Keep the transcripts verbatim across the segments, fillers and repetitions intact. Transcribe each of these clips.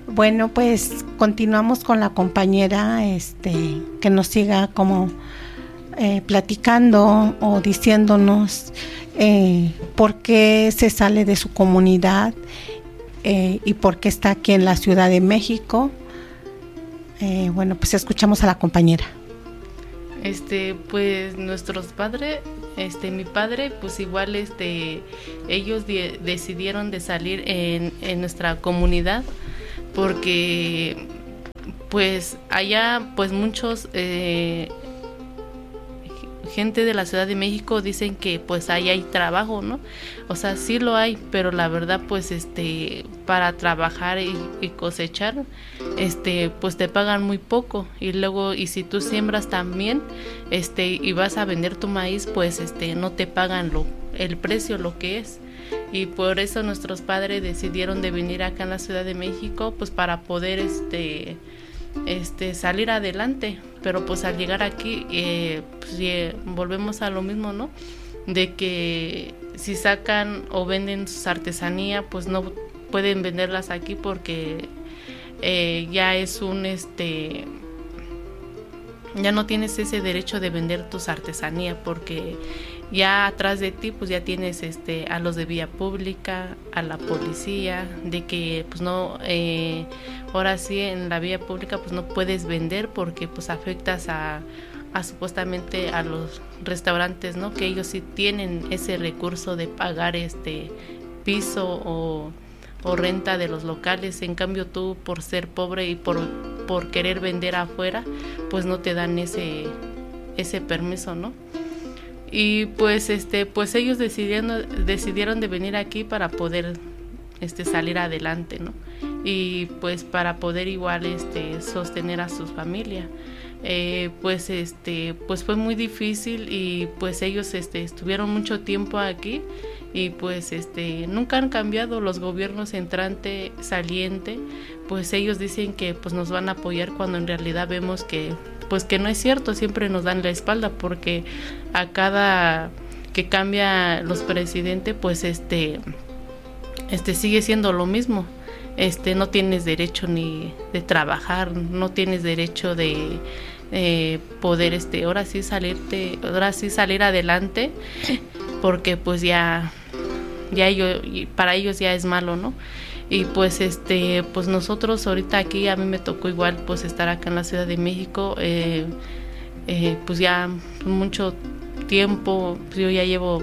Bueno, pues continuamos con la compañera, este, que nos siga como eh, platicando o diciéndonos eh, por qué se sale de su comunidad eh, y por qué está aquí en la Ciudad de México. Eh, bueno, pues escuchamos a la compañera. Este, pues nuestros padres, este, mi padre, pues igual, este, ellos de, decidieron de salir en, en nuestra comunidad porque, pues allá, pues muchos eh, gente de la Ciudad de México dicen que pues ahí hay trabajo, ¿no? O sea, sí lo hay, pero la verdad pues este para trabajar y, y cosechar, este pues te pagan muy poco, y luego y si tú siembras también, este y vas a vender tu maíz, pues este no te pagan lo el precio lo que es. Y por eso nuestros padres decidieron de venir acá en la Ciudad de México, pues para poder este este salir adelante. Pero pues al llegar aquí eh, pues, eh, volvemos a lo mismo, ¿no? De que si sacan o venden sus artesanías, pues no pueden venderlas aquí porque eh, ya es un este ya no tienes ese derecho de vender tus artesanías, porque ya atrás de ti pues ya tienes este a los de vía pública, a la policía, de que pues no eh, ahora sí en la vía pública pues no puedes vender porque pues afectas a, a supuestamente a los restaurantes, ¿no? Que ellos sí tienen ese recurso de pagar este piso o, o renta de los locales. En cambio tú, por ser pobre y por, por querer vender afuera, pues no te dan ese ese permiso, ¿no? Y pues este pues ellos decidieron decidieron de venir aquí para poder este salir adelante, ¿no? Y pues para poder igual este sostener a sus familias. Eh, pues este pues fue muy difícil, y pues ellos este estuvieron mucho tiempo aquí, y pues este nunca han cambiado los gobiernos entrante, saliente. Pues ellos dicen que pues nos van a apoyar, cuando en realidad vemos que pues que no es cierto, siempre nos dan la espalda, porque a cada que cambia los presidentes pues este este sigue siendo lo mismo. Este no tienes derecho ni de trabajar, no tienes derecho de eh, poder este ahora sí salirte, ahora sí salir adelante, porque pues ya ya ellos, para ellos ya es malo, ¿no? Y pues este pues nosotros ahorita aquí a mí me tocó igual pues estar acá en la Ciudad de México, eh, eh, pues ya mucho tiempo, pues yo ya llevo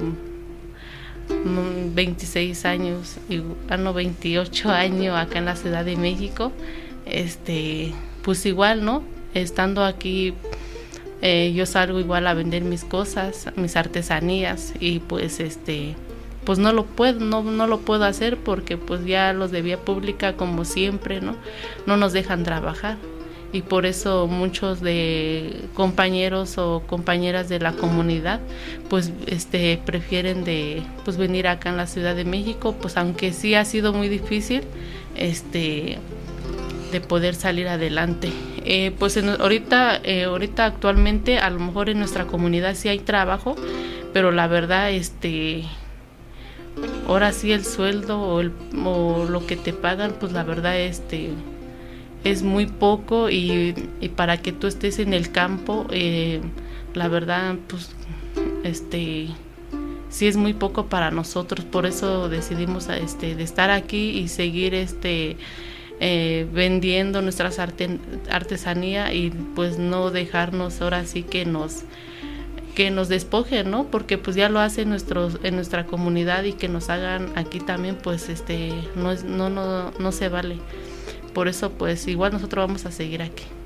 veintiséis años, y, ah, no, veintiocho años acá en la Ciudad de México. Este pues igual, ¿no? Estando aquí eh, yo salgo igual a vender mis cosas, mis artesanías, y pues este pues no lo puedo, no, no lo puedo hacer porque pues ya los de vía pública, como siempre, ¿no? No nos dejan trabajar, y por eso muchos de compañeros o compañeras de la comunidad pues este prefieren de pues venir acá en la Ciudad de México, pues aunque sí ha sido muy difícil este de poder salir adelante. Eh, pues en, ahorita eh, ahorita actualmente a lo mejor en nuestra comunidad sí hay trabajo, pero la verdad este ahora sí el sueldo o, el, o lo que te pagan, pues la verdad este es muy poco, y, y para que tú estés en el campo, eh, la verdad pues este sí es muy poco para nosotros. Por eso decidimos este de estar aquí y seguir este eh, vendiendo nuestras arte, artesanía, y pues no dejarnos ahora sí que nos que nos despojen, ¿no? Porque pues ya lo hacen nuestros en nuestra comunidad, y que nos hagan aquí también pues este no es no no no se vale. Por eso pues igual nosotros vamos a seguir aquí.